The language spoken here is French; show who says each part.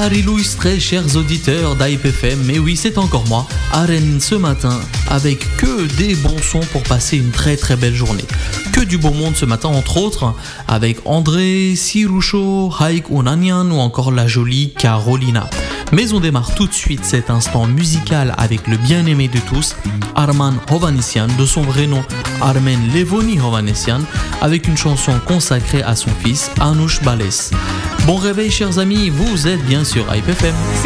Speaker 1: Illustres, chers auditeurs d'Hype FM, mais oui, c'est encore moi, Aren, ce matin, avec que des bons sons pour passer une très très belle journée. Que du beau monde ce matin, entre autres, avec André, Siroucho, Haik Unanian ou encore la jolie Carolina. Mais on démarre tout de suite cet instant musical avec le bien-aimé de tous, Arman Hovhannisyan, de son vrai nom Armen Levoni Hovhannisyan, avec une chanson consacrée à son fils Anoush Bales. Bon réveil chers amis, vous êtes bien sur Hype FM.